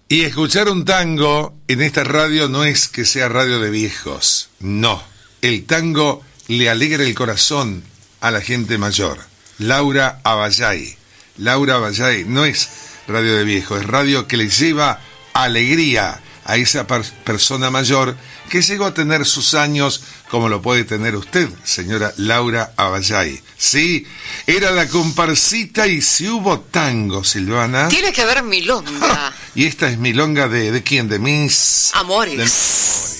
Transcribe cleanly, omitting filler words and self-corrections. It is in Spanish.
Y escuchar un tango en esta radio no es que sea radio de viejos, no. El tango le alegra el corazón a la gente mayor. Laura Aballay. Laura Aballay no es radio de viejos, es radio que le lleva alegría a esa persona mayor que llegó a tener sus años como lo puede tener usted, señora Laura Aballay. Sí, era la comparsita y si hubo tango, Silvana. Tiene que haber milonga. Y esta es milonga de quién, de mis Amores.